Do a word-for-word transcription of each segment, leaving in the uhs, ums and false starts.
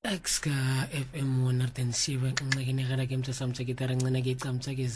X ka F M one oh seven nginekela ke mtsamtsa gitara ngina ke icamtsa ke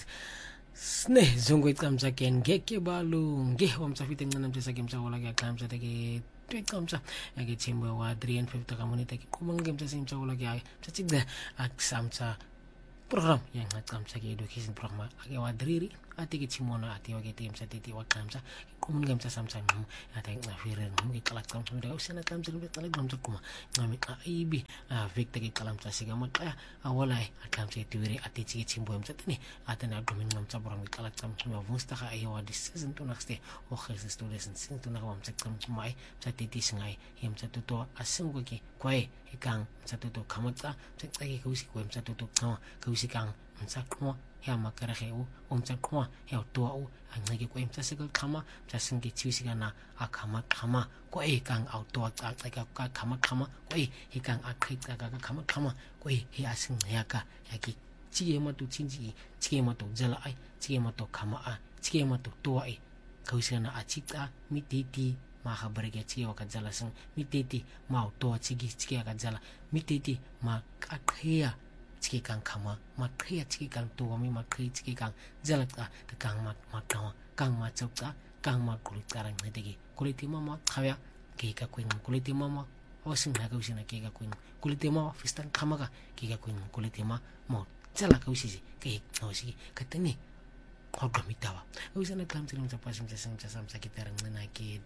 sne zongo icamtsa ke ngeke balunge wamtsafite ngina mtsa ke mtsawola ke icamtsa ke twicamtsa ke thimbo wa three and fifty ka monita ke qhuma ke mtsa simtsawola ke mtsatigda aksamtsa program yang ngacamtsa ke education program ake wa three ati ke thimona ati wa ke timsa titi wa camtsa qhuma ke mtsa samtsa ngum ati ngafire ngum ke qala camtsa mntu usena camtsa ke qala camtsa qhuma ngami xa ibi victor ke qala mtsa sika maqaya awala aqamtsa etiwiri ati ke thimbo mtsa tini ati na qhuma ngumtsa program ke qala camtsa wa vusta ga ayo di season to naxte o khese students season to na wa mtsa camtsa mai mtsa titi singai yemtsa toto asingo ke kwae ikang mtsa toto khamatsa mtsa ke ke usi kwa mtsa toto qhawa ke usi kang mtsa qhawa ya makarage o mtsa qhawa ya toa o angeke kwa mtsa sekal qhama mtsa singe tshisi kana akhama qhama kwa ikang autoa xa xa ka khama qhama kwa ikang aqhiqa ka khama qhama kwa hi asingiyaka yaki tshiyema to tsinji tshiyema to jala ai tshiyema to khama a tshiyema to toa ai kausana a tshika mititi ma khabareke tshiywa ka jala sing mititi ma autoa tshiki tshiki ka jala mititi ma qaqhiya tshiki kang khama ma qhiya tshiki kang toa mi ma qhi tshiki kang jala ka kang ma ma qhawa kang ma chokka kang ma kulitara ngedegi kuliti mama khawya ke ka kwing kuliti mama o singa ka usina ke ka kwing kuliti mama fistan khamaga ke ka kwing kuliti mama mo jala ka usisi ke no sigi ka tani khogwa mitawa usina kamtsini mtsa pasim tsa sing tsa samsa kitara ngena ke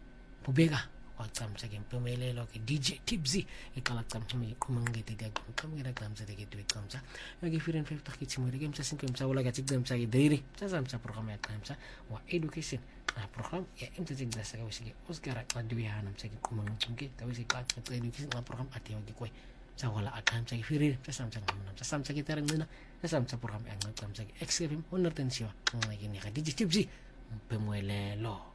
bubega wa tsamtsa ke mpumelelo ke D J Tipsy e kala tsamtsa me kumangete dia kumangera kamtsa ke tu kamtsa ke firen fifty ke tsimore ke mtsa sinke mtsa wala ka tsigda mtsa ke diri tsa samtsa program ya kamtsa wa education na program ya mtsa tsigda sa ka usike oscara ka duya na mtsa ke kumangke ka usike ka tsa education na program ati wa ke koi tsa wala akamtsa ke firen tsa samtsa ngam tsa samtsa ke tarangena tsa samtsa program ya kamtsa ke X F M one oh seven ngene ka D J Tipsy mpumelelo